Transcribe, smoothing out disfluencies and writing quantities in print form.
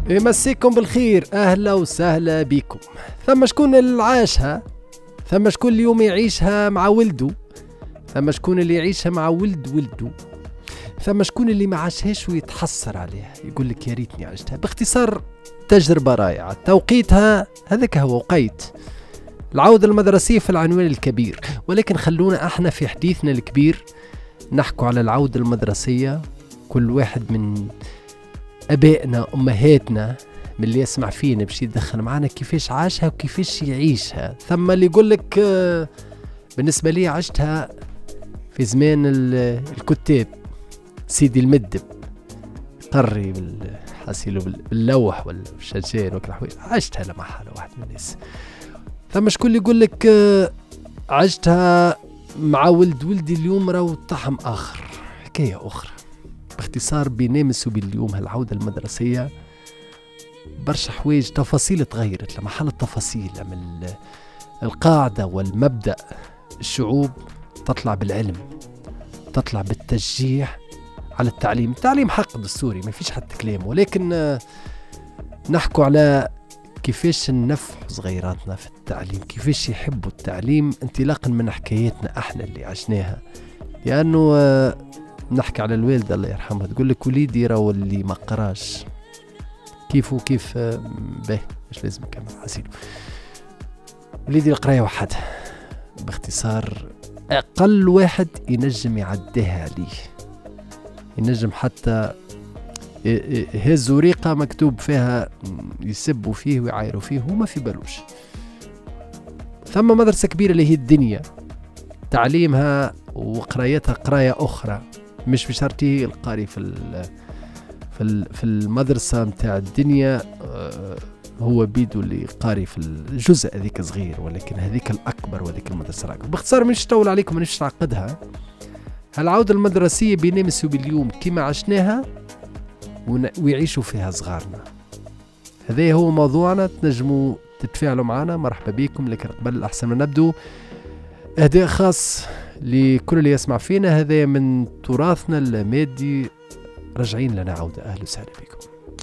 يمسيكم بالخير، أهلا وسهلا بكم. ثم شكون اللي عاشها، ثم شكون اليوم يعيشها مع ولده، ثم شكون اللي يعيشها مع ولد ولده، ثم شكون اللي ما عاشهاش ويتحسر عليها يقول لك يا ريتني عشتها. باختصار تجربة رائعة، توقيتها هذاك هو وقيت العودة المدرسية في العنوان الكبير. ولكن خلونا احنا في حديثنا الكبير نحكوا على العودة المدرسية. كل واحد من أبائنا أمهاتنا من اللي يسمع فينا باش يتدخل معنا كيفاش عاشها وكيفاش يعيشها. ثم اللي يقول لك بالنسبة لي عشتها في زمان الكتاب، سيدي المدب قري بالحاسيلو باللوح ولا بالشجان وكل حوي، عشتها لما حالة واحد من الناس. ثم شكون اللي يقول لك عشتها مع ولد ولدي اليوم راهو طعم آخر، حكاية أخرى. باختصار بين امس وبين اليوم هالعودة المدرسية برشا حوايج تفاصيل تغيرت. لما حل التفاصيل من القاعدة والمبدأ، الشعوب تطلع بالعلم، تطلع بالتشجيع على التعليم. التعليم حق دستوري ما فيش حتى كلام، ولكن نحكوا على كيفاش ننفع صغيراتنا في التعليم، كيفاش يحبوا التعليم انطلاقا من حكايتنا احنا اللي عشناها. لأنه نحكي على الوالدة الله يرحمها تقول لك وليدي راهو اللي ما قراش كيف وكيف به مش لازم نكمل حسينه، وليدي القراية وحدها. باختصار أقل واحد ينجم يعديها عليه، ينجم حتى هز وريقة مكتوب فيها يسبوا فيه ويعايروا فيه وما في بالوش. ثم مدرسة كبيرة اللي هي الدنيا، تعليمها وقرايتها قراية أخرى، مش بشرطي القاري في المدرسة متاع الدنيا هو بيدو اللي قاري في الجزء هذيك صغير، ولكن هذيك الأكبر وهذيك المدرسة الأكبر. باختصار مش طول عليكم مش نعقدها. هالعودة المدرسية بين امس وباليوم كما عشناها ويعيشوا فيها صغارنا، هذا هو موضوعنا. تنجموا تتفاعلوا معنا، مرحبا بكم. لكن قبل أحسن ما نبدو اهداء خاص لكل اللي يسمع فينا، هذا من تراثنا المادي. راجعين لنا عودة، أهلا وسهلا بكم.